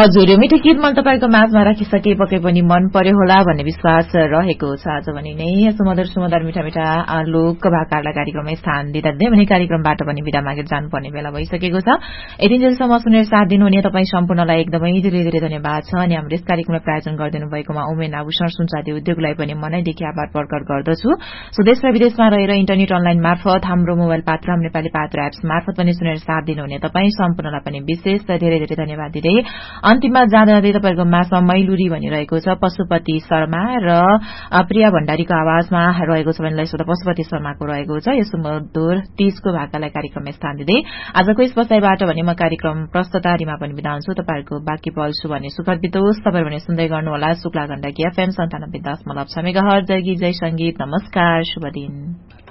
हजुर, यो मिठो गीत मन तपाईको माझमा राखिसके पक्कै पनि मन पर्यो होला भन्ने विश्वास रहेको छ। आज पनि नै सुमधुर मिठा मिठा लोक भाकाहरूलाई कार्यक्रममा स्थान दिँदा भने कार्यक्रमबाट पनि विदा मागेर जानुपर्ने बेला भइसकेको छ। यतिन्जेलसम्म सुनेर साथ दिनुहुने तपाईँ सम्पूर्णलाई एकदमै धेरै धेरै धन्यवाद छ अनि हाम्रो यस कार्यक्रमलाई प्रायोजन गरिदिनु भएकोमा उमेन आभूषण सुनचाँदी उद्योगलाई पनि मनैदेखि आभार प्रकट गर्दछु। देश र विदेशमा रहेर इन्टरनेट अनलाइन मार्फत हाम्रो मोबाइल पात्र नेपाली पात्र एप्स मार्फत पनि सुनेर साथ दिनुहुने तपाईँ सम्पूर्णलाई पनि विशेष धेरै धेरै धन्यवाद दिँदै अन्तिममा जाँदा तपाईको माझमा मैलुरी भनिरहेको छ पशुपति शर्मा र प्रिया भण्डारीको आवाजमा रहेको छ भने श्रोता पशुपति शर्माको रहेको छ। यो सुमधुर तीजको भाकालाई कार्यक्रममा स्थान दिँदै आजको यस बसाईबाट भने म कार्यक्रम प्रस्तुतारीमा पनि बिदा हुन्छु। तपाईहरुको बाँकी पल शुभ अनि सुखद बितोस्। तपाईहरु भने सुन्दै गर्नुहोला शुक्ला गण्डकी FM 97.6 मेगाहर्ज। जय गीत जय संगीत। नमस्कार, शुभ दिन।